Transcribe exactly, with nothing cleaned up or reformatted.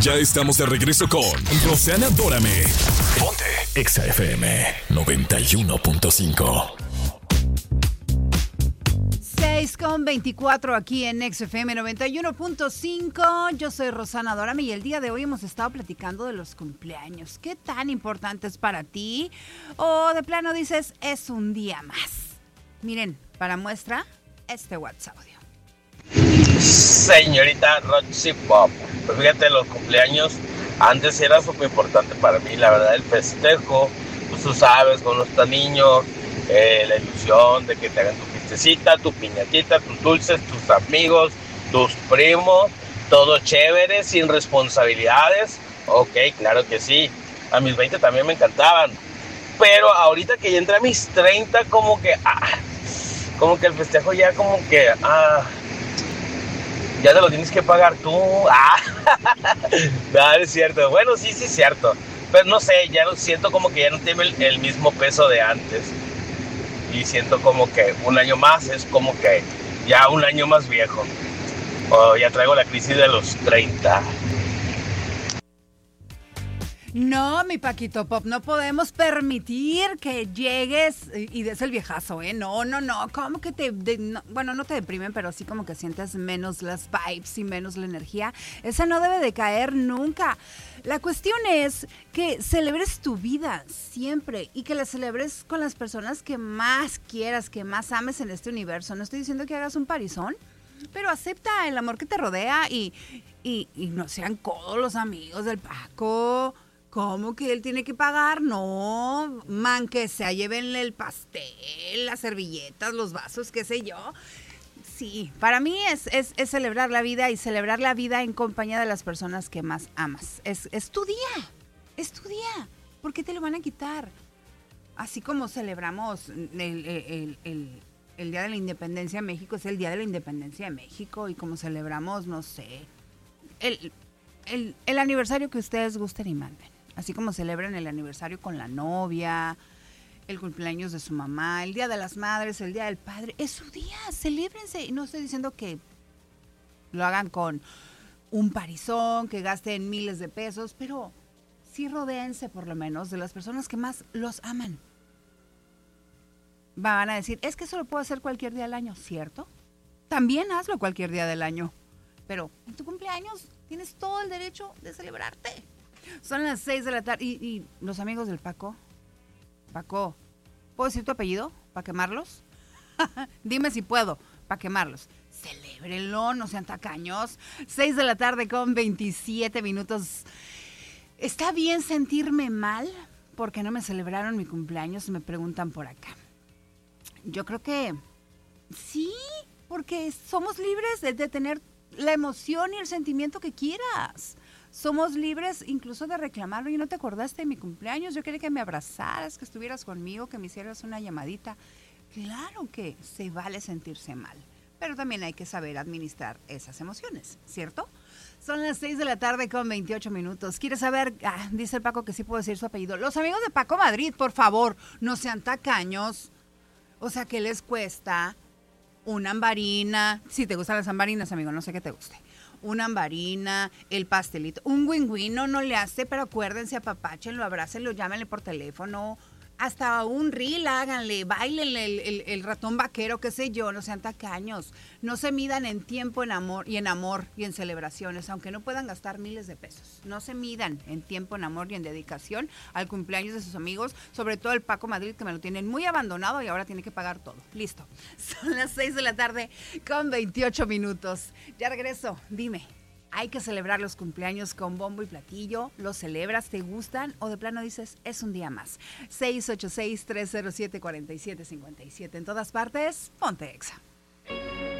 Ya estamos de regreso con Rosanna Dórame. Ponte Exa F M noventa y uno punto cinco. seis con veinticuatro aquí en Exa F M noventa y uno punto cinco. Yo soy Rosanna Dórame y el día de hoy hemos estado platicando de los cumpleaños. ¿Qué tan importante es para ti? O de plano dices, es un día más. Miren, para muestra, este WhatsApp audio. Señorita Roxy Pop, pues fíjate, los cumpleaños antes era súper importante para mí, la verdad, el festejo, pues tú sabes, con los niños, eh, la ilusión de que te hagan tu fiestecita, tu piñatita, tus dulces, tus amigos, tus primos, todo chévere, sin responsabilidades. Ok, claro que sí, a mis veinte también me encantaban, pero ahorita que ya entré a mis treinta, como que, ah, como que el festejo ya como que, ah, ya te lo tienes que pagar tú. Ah, no, es cierto. Bueno, sí, sí es cierto. Pero no sé, ya no siento como que ya no tiene el, el mismo peso de antes. Y siento como que un año más es como que ya un año más viejo. O ya traigo la crisis de los treinta. No, mi Paquito Pop, no podemos permitir que llegues y des el viejazo, ¿eh? No, no, no, como que te, de, no, bueno, no te deprimen, pero sí como que sientes menos las vibes y menos la energía. Esa no debe de caer nunca. La cuestión es que celebres tu vida siempre y que la celebres con las personas que más quieras, que más ames en este universo. No estoy diciendo que hagas un parizón, pero acepta el amor que te rodea y, y, y no sean todos los amigos del Paco. ¿Cómo que él tiene que pagar? No, man, que sea, llévenle el pastel, las servilletas, los vasos, qué sé yo. Sí, para mí es, es, es celebrar la vida y celebrar la vida en compañía de las personas que más amas. Es, es tu día, es tu día. ¿Por qué te lo van a quitar? Así como celebramos el, el, el, el, el Día de la Independencia de México, es el Día de la Independencia de México, y como celebramos, no sé, el, el, el aniversario que ustedes gusten y manden. Así como celebran el aniversario con la novia, el cumpleaños de su mamá, el Día de las Madres, el Día del Padre. Es su día, celébrense. Y no estoy diciendo que lo hagan con un parizón, que gasten miles de pesos, pero sí rodéense por lo menos de las personas que más los aman. Van a decir, es que eso lo puedo hacer cualquier día del año, ¿cierto? También hazlo cualquier día del año. Pero en tu cumpleaños tienes todo el derecho de celebrarte. Son las seis de la tarde. Y, y los amigos del Paco. Paco, ¿puedo decir tu apellido? ¿Para quemarlos? Dime si puedo, para quemarlos. Celébrenlo, no sean tacaños. seis de la tarde con veintisiete minutos. ¿Está bien sentirme mal porque no me celebraron mi cumpleaños? Me preguntan por acá. Yo creo que sí, porque somos libres de, de tener la emoción y el sentimiento que quieras. Somos libres incluso de reclamarlo. Y no te acordaste de mi cumpleaños, yo quería que me abrazaras, que estuvieras conmigo, que me hicieras una llamadita. Claro que se vale sentirse mal, pero también hay que saber administrar esas emociones, ¿cierto? Son las seis de la tarde con veintiocho minutos. ¿Quieres saber? Ah, dice el Paco que sí puedo decir su apellido. Los amigos de Paco Madrid, por favor, no sean tacaños. O sea, ¿qué les cuesta una ambarina? Si te gustan las ambarinas, amigo, no sé qué te guste. Una ambarina, el pastelito, un win-win, no, no le hace, pero acuérdense, apapáchenlo, abrácenlo, llámenle por teléfono, hasta un reel, háganle, bailenle el, el, el ratón vaquero, qué sé yo, no sean tacaños, no se midan en tiempo, en amor y en amor y en celebraciones, aunque no puedan gastar miles de pesos, no se midan en tiempo, en amor y en dedicación al cumpleaños de sus amigos, sobre todo el Paco Madrid, que me lo tienen muy abandonado y ahora tiene que pagar todo. Listo, son las seis de la tarde con veintiocho minutos. Ya regreso, dime. Hay que celebrar los cumpleaños con bombo y platillo. ¿Los celebras? ¿Te gustan? ¿O de plano dices, es un día más? seis ocho seis, tres cero siete, cuatro siete cinco siete. En todas partes, ponte Exa.